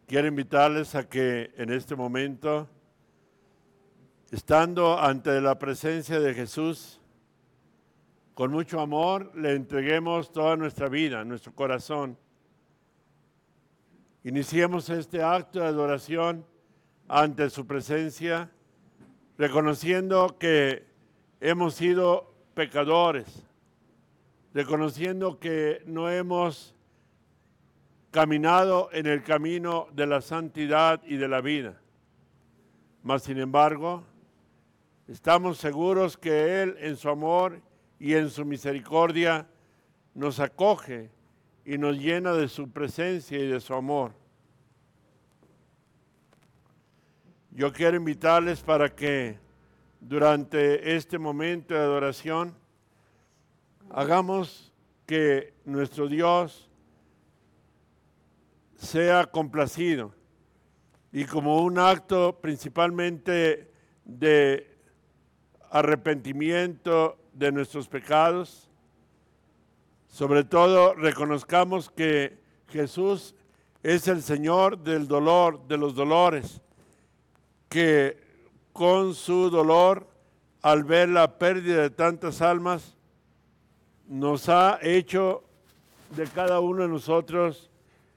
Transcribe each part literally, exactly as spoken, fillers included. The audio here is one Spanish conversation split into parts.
Quiero invitarles a que en este momento, estando ante la presencia de Jesús, con mucho amor le entreguemos toda nuestra vida, nuestro corazón. Iniciemos este acto de adoración ante su presencia, reconociendo que hemos sido pecadores, reconociendo que no hemos caminado en el camino de la santidad y de la vida. Mas, sin embargo, estamos seguros que Él, en su amor y en su misericordia, nos acoge y nos llena de su presencia y de su amor. Yo quiero invitarles para que durante este momento de adoración hagamos que nuestro Dios sea complacido y como un acto principalmente de arrepentimiento de nuestros pecados, sobre todo reconozcamos que Jesús es el Señor del dolor, de los dolores, que con su dolor, al ver la pérdida de tantas almas, nos ha hecho de cada uno de nosotros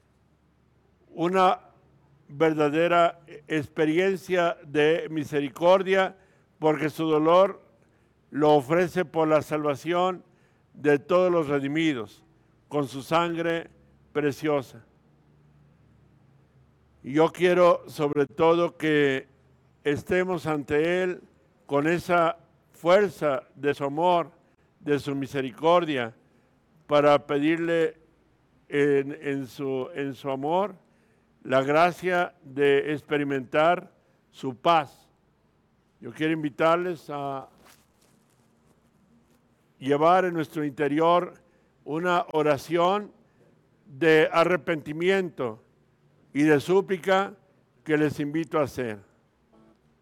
una verdadera experiencia de misericordia, porque su dolor lo ofrece por la salvación de todos los redimidos, con su sangre preciosa. Y yo quiero sobre todo que estemos ante Él con esa fuerza de su amor, de su misericordia, para pedirle en, en, su, en su amor la gracia de experimentar su paz. Yo quiero invitarles a llevar en nuestro interior una oración de arrepentimiento y de súplica que les invito a hacer.